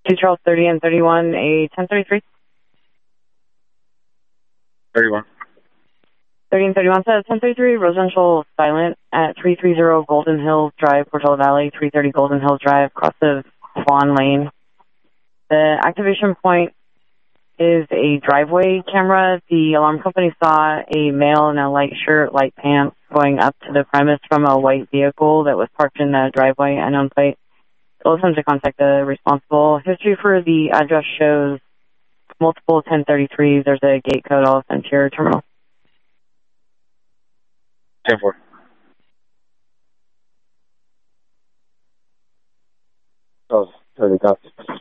2 Charles 30 and 31, a 1033. 31. 30 and 31 says 1033, residential silent at 330 Golden Hills Drive, Portola Valley, 330 Golden Hills Drive, cross of Swan Lane. The activation point is a driveway camera. The alarm company saw a male in a light shirt, light pants, going up to the premise from a white vehicle that was parked in the driveway, unknown plate. They'll attempt to contact the responsible. History for the address shows multiple 1033s. There's a gate code I'll send to your terminal. 10-4. Oh, 30 copies.